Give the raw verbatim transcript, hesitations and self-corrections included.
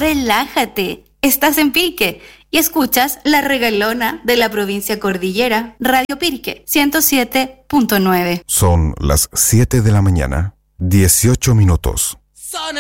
relájate. Estás en Pirque y escuchas La Regalona de la provincia Cordillera, Radio Pirque, ciento siete punto nueve. Son las siete de la mañana, dieciocho minutos. Son